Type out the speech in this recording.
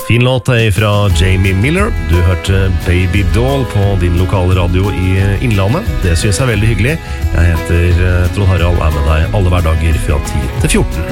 Fin låt fra Jamie Miller. Du hørte Baby Doll på din lokale radio i Innlandet. Det synes jeg er veldig hyggelig. Jeg heter Trond Harald, er med deg alle hverdager fra 10 til 14.